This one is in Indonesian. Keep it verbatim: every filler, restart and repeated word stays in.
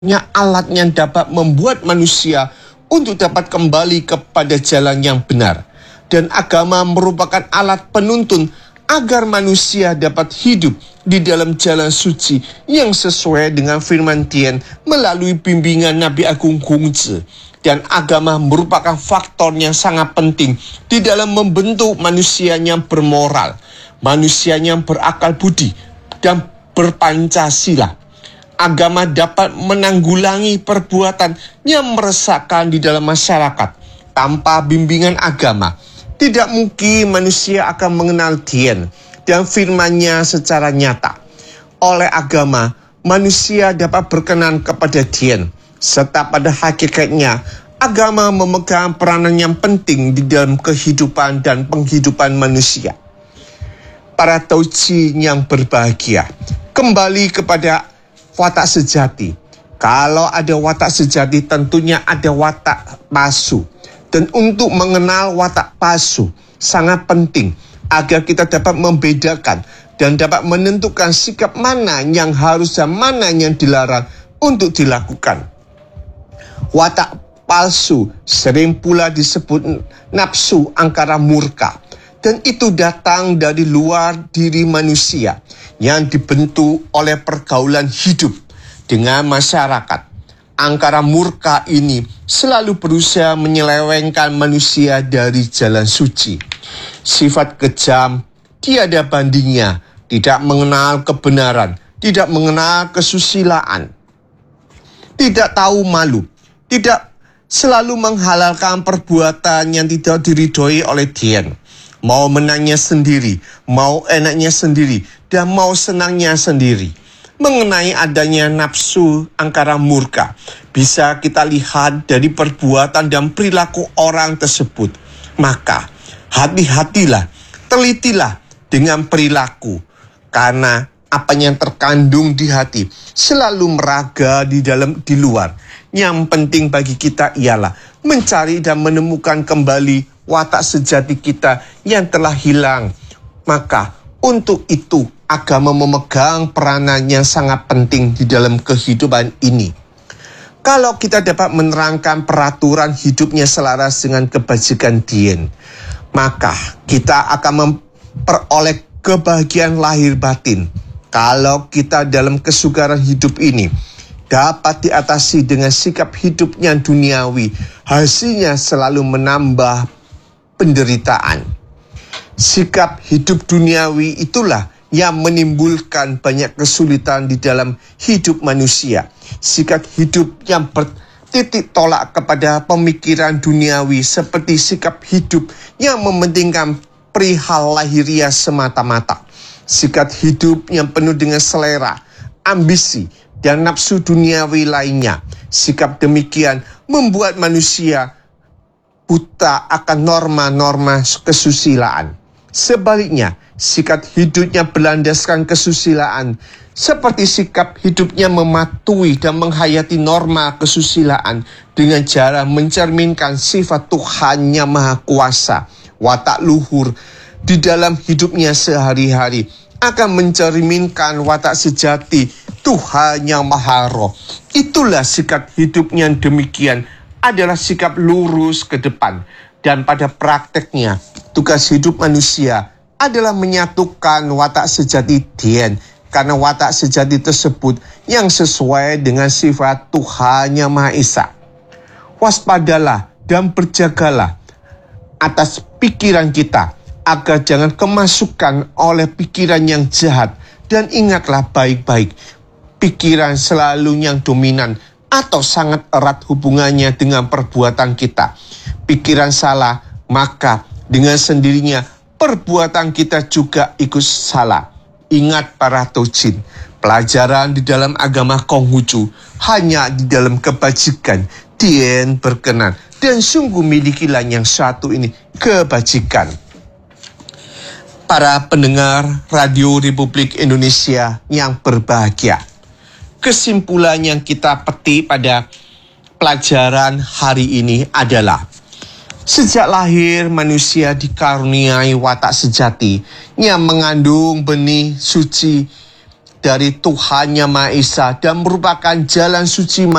alat yang dapat membuat manusia untuk dapat kembali kepada jalan yang benar. Dan agama merupakan alat penuntun agar manusia dapat hidup di dalam jalan suci yang sesuai dengan firman Tuhan melalui bimbingan Nabi Agung Kongzi. Dan agama merupakan faktor yang sangat penting di dalam membentuk manusia yang bermoral, manusia yang berakal budi, dan berpancasila. Agama dapat menanggulangi perbuatan yang meresahkan di dalam masyarakat. Tanpa bimbingan agama, tidak mungkin manusia akan mengenal Tuhan dan firman-Nya secara nyata. Oleh agama, manusia dapat berkenan kepada Tuhan, serta pada hakikatnya, agama memegang peranan yang penting di dalam kehidupan dan penghidupan manusia. Para tauci yang berbahagia, kembali kepada watak sejati. Kalau ada watak sejati, tentunya ada watak palsu. Dan untuk mengenal watak palsu sangat penting agar kita dapat membedakan dan dapat menentukan sikap mana yang harus dan mana yang dilarang untuk dilakukan. Watak palsu sering pula disebut nafsu angkara murka. Dan itu datang dari luar diri manusia yang dibentuk oleh pergaulan hidup dengan masyarakat. Angkara murka ini selalu berusaha menyelewengkan manusia dari jalan suci. Sifat kejam tiada bandingnya, tidak mengenal kebenaran, tidak mengenal kesusilaan, tidak tahu malu, tidak selalu menghalalkan perbuatan yang tidak diridhoi oleh Tuhan. Mau menangnya sendiri, mau enaknya sendiri, dan mau senangnya sendiri. Mengenai adanya nafsu angkara murka, bisa kita lihat dari perbuatan dan perilaku orang tersebut. Maka, hati-hatilah, telitilah dengan perilaku. Karena apa yang terkandung di hati selalu meraga di dalam di luar. Yang penting bagi kita ialah mencari dan menemukan kembali watak sejati kita yang telah hilang. Maka untuk itu agama memegang peranan yang sangat penting di dalam kehidupan ini. Kalau kita dapat menerangkan peraturan hidupnya selaras dengan kebajikan Tuhan, maka kita akan memperoleh kebahagiaan lahir batin. Kalau kita dalam kesukaran hidup ini dapat diatasi dengan sikap hidup yang duniawi, hasilnya selalu menambah penderitaan. Sikap hidup duniawi itulah yang menimbulkan banyak kesulitan di dalam hidup manusia. Sikap hidup yang bertitik tolak kepada pemikiran duniawi seperti sikap hidup yang mementingkan perihal lahiriah semata-mata. Sikap hidup yang penuh dengan selera, ambisi, dan nafsu duniawi lainnya. Sikap demikian membuat manusia buta akan norma-norma kesusilaan. Sebaliknya, sikap hidupnya berlandaskan kesusilaan, seperti sikap hidupnya mematuhi dan menghayati norma kesusilaan dengan cara mencerminkan sifat Tuhan yang Maha Kuasa. Watak luhur di dalam hidupnya sehari-hari akan mencerminkan watak sejati Tuhan yang Maha Roh. Itulah sikap hidup yang demikian adalah sikap lurus ke depan. Dan pada prakteknya, tugas hidup manusia adalah menyatukan watak sejati Tuhan, karena watak sejati tersebut yang sesuai dengan sifat Tuhan yang Maha Esa. Waspadalah dan berjagalah atas pikiran kita, agar jangan kemasukan oleh pikiran yang jahat. Dan ingatlah baik-baik, pikiran selalu yang dominan atau sangat erat hubungannya dengan perbuatan kita. Pikiran salah, maka dengan sendirinya perbuatan kita juga ikut salah. Ingat para tocin, pelajaran di dalam agama Konghucu hanya di dalam kebajikan Tuhan berkenan, dan sungguh milikilah yang satu ini, kebajikan. Para pendengar Radio Republik Indonesia yang berbahagia, kesimpulan yang kita petik pada pelajaran hari ini adalah sejak lahir manusia dikaruniai watak sejati yang mengandung benih suci dari Tuhan Yang Maha Esa dan merupakan jalan suci